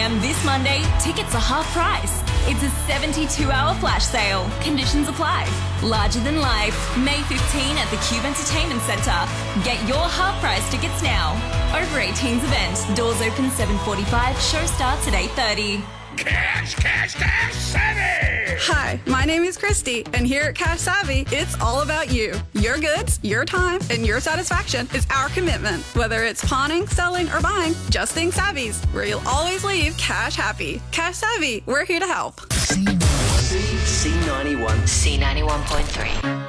p.m. this Monday, tickets are half price. It's a 72-hour flash sale. Conditions apply. Larger than life, May 15 at the Cube Entertainment Centre. Get your half-price tickets now. Over 18s event. Doors open 7:45. Show starts at 8:30. Cash Savvy! Hi, my name is Christy, and here at Cash Savvy, it's all about you. Your goods, your time, and your satisfaction is our commitment. Whether it's pawning, selling, or buying, just think Savvy's, where you'll always leave cash happy. Cash Savvy, we're here to help. C91. C91. C91.3.